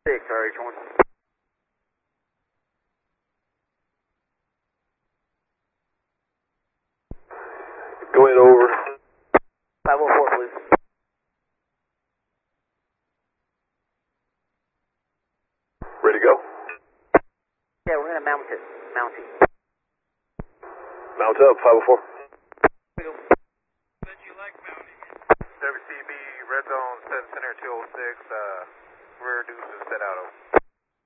6, RH1. Going over. 504, please. Ready to go. Yeah, we're going to mount it. Mounting. Mount up, 504. WCB, red zone, set center 206, rear deuces set out.